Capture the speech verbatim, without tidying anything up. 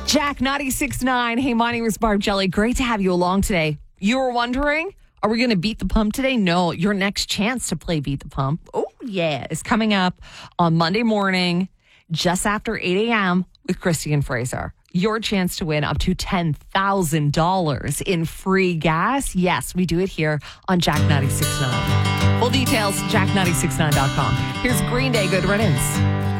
Jack ninety-six point nine. Hey, my name is Barb Jelly. Great to have you along today. You were wondering, are we going to beat the pump today? No, your next chance to play Beat the Pump, oh yeah, is coming up on Monday morning, just after eight a.m. with Christy and Fraser. Your chance to win up to ten thousand dollars in free gas. Yes, we do it here on Jack ninety-six point nine. Full details, jack nine six nine dot com. Here's Green Day, Good Riddance.